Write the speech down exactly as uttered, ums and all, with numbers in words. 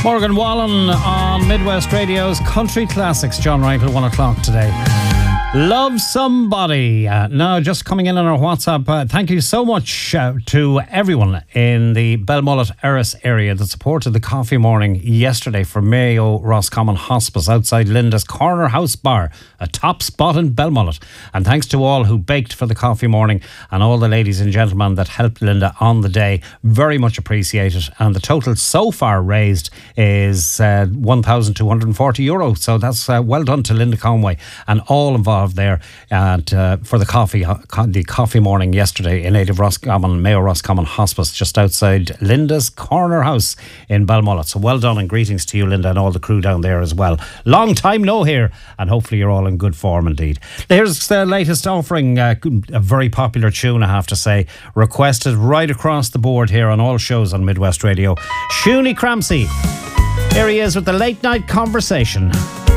Morgan Wallen on Midwest Radio's Country Classics. John Wright at one o'clock today. Love Somebody. Uh, now, just coming in on our WhatsApp, uh, thank you so much uh, to everyone in the Belmullet Erris area that supported the coffee morning yesterday for Mayo Roscommon Hospice outside Linda's Corner House Bar, a top spot in Belmullet. And thanks to all who baked for the coffee morning and all the ladies and gentlemen that helped Linda on the day. Very much appreciated. And the total so far raised is uh, one thousand two hundred forty euro. So that's uh, well done to Linda Conway and all involved there and uh, for the coffee uh, co- the coffee morning yesterday in aid of Roscommon, Mayo Roscommon Hospice, just outside Linda's Corner House in Belmullet. So well done and greetings to you, Linda, and all the crew down there as well. Long time no here, and hopefully you're all in good form indeed. Here's the latest offering, uh, a very popular tune, I have to say, requested right across the board here on all shows on Midwest Radio. Shuni Cramsey. Here he is with the Late Night Conversation.